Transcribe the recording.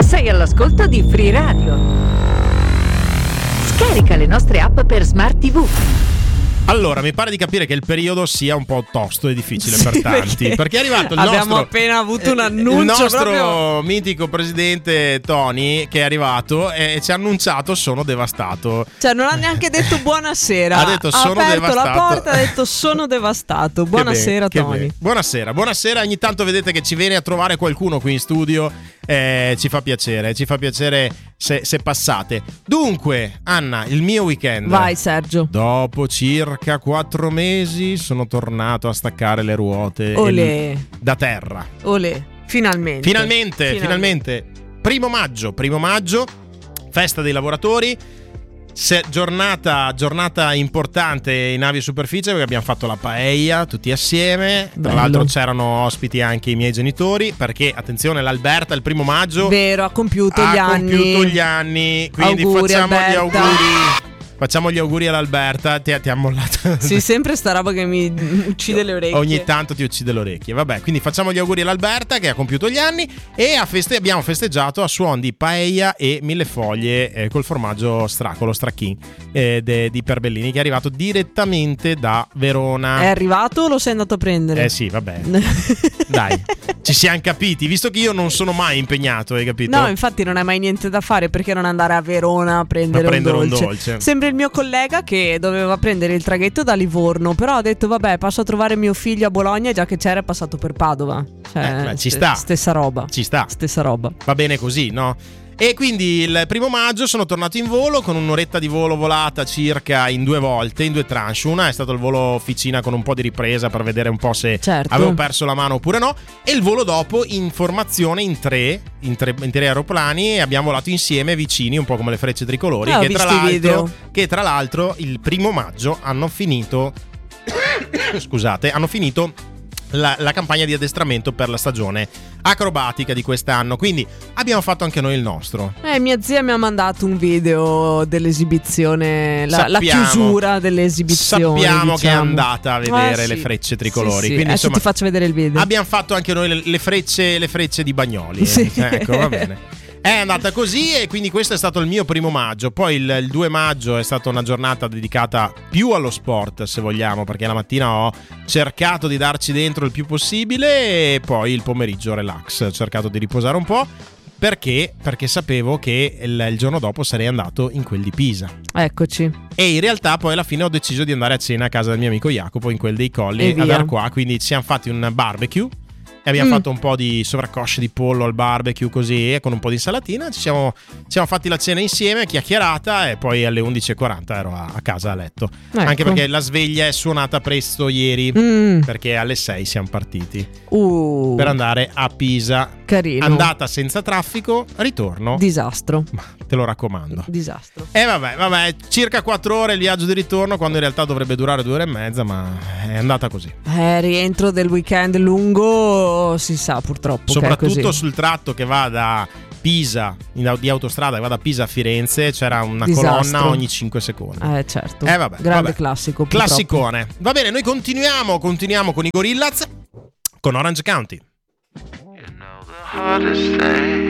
Sei all'ascolto di Free Radio. Scarica le nostre app per Smart TV. Allora, mi pare di capire che il periodo sia un po' tosto e difficile per tanti, perché è arrivato il abbiamo nostro appena avuto un annuncio, il nostro proprio... mitico presidente Tony, che è arrivato e ci ha annunciato: sono devastato. Cioè non ha neanche detto buonasera. Ha detto sono aperto devastato. la porta, ha detto sono devastato. Buonasera Tony. Buonasera. Ogni tanto vedete che ci viene a trovare qualcuno qui in studio, ci fa piacere se passate. Dunque, Anna, il mio weekend. Vai Sergio. Dopo circa 4 mesi sono tornato a staccare le ruote da terra. Olè, finalmente. Primo maggio, festa dei lavoratori. Giornata importante in aviosuperficie, perché abbiamo fatto la paella tutti assieme. Tra l'altro c'erano ospiti anche i miei genitori, perché attenzione, l'Alberta il 1 maggio vero, ha compiuto gli anni, quindi auguri, facciamo Alberta. gli auguri. Facciamo gli auguri all'Alberta. Ti ha mollato. Sì, sempre sta roba che mi uccide le orecchie. Ogni tanto ti uccide le orecchie. Vabbè, quindi facciamo gli auguri all'Alberta che ha compiuto gli anni. E abbiamo festeggiato a suon di paella e millefoglie col formaggio strachin di Perbellini, che è arrivato direttamente da Verona. È arrivato o lo sei andato a prendere? Sì, vabbè. Dai, ci siamo capiti. Visto che io non sono mai impegnato, hai capito? No, infatti non hai mai niente da fare, perché non andare a Verona a prendere un dolce. Sembra il mio collega che doveva prendere il traghetto da Livorno, però ha detto vabbè, passo a trovare mio figlio a Bologna, già che c'era, è passato per Padova. Cioè, ci sta. Stessa roba. Ci sta. Stessa roba. Va bene così, no? E quindi il 1 maggio sono tornato in volo con un'oretta di volo volata circa in 2 volte, in 2 tranche. Una è stato il volo officina con un po' di ripresa per vedere un po' se avevo perso la mano oppure no, e il volo dopo in formazione in tre aeroplani, e abbiamo volato insieme vicini, un po' come le frecce tricolori, che tra l'altro il 1 maggio hanno finito la campagna di addestramento per la stagione acrobatica di quest'anno, quindi abbiamo fatto anche noi il nostro. Mia zia mi ha mandato un video dell'esibizione, la chiusura dell'esibizione. Sappiamo che è andata a vedere le frecce tricolori. Sì. Quindi, adesso ti faccio vedere il video. Abbiamo fatto anche noi le frecce di Bagnoli. Sì. Ecco, va bene. È andata così, e quindi questo è stato il mio 1 maggio. Poi il 2 maggio è stata una giornata dedicata più allo sport, se vogliamo, perché la mattina ho cercato di darci dentro il più possibile, e poi il pomeriggio relax, ho cercato di riposare un po'. Perché sapevo che il giorno dopo sarei andato in quel di Pisa. Eccoci. E in realtà poi alla fine ho deciso di andare a cena a casa del mio amico Jacopo, in quel dei Colli, ad Arquà. Quindi ci siamo fatti un barbecue e abbiamo fatto un po' di sovraccosce di pollo al barbecue, così, con un po' di insalatina. Ci siamo fatti la cena insieme, chiacchierata, e poi alle 11:40 ero a casa a letto. Ecco. Anche perché la sveglia è suonata presto ieri, perché alle 6 siamo partiti per andare a Pisa. Carino. Andata senza traffico, ritorno disastro. Ma te lo raccomando. Disastro. E vabbè, circa 4 ore il viaggio di ritorno, quando in realtà dovrebbe durare 2 ore e mezza, ma è andata così. Rientro del weekend lungo, si sa purtroppo. Soprattutto sul tratto che va da Pisa, di autostrada che va da Pisa a Firenze, c'era una colonna ogni 5 secondi. Certo. Vabbè. Classico. Classicone. Va bene, noi continuiamo con i Gorillaz, con Orange County. Hardest thing